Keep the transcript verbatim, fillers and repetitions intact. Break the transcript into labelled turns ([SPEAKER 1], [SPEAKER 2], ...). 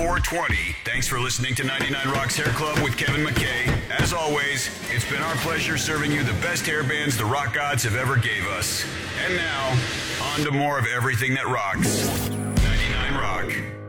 [SPEAKER 1] four twenty. Thanks for listening to ninety-nine Rocks Hair Club with Kevin McKay. As always, it's been our pleasure serving you the best hair bands the rock gods have ever gave us. And now, on to more of everything that rocks. ninety-nine Rock.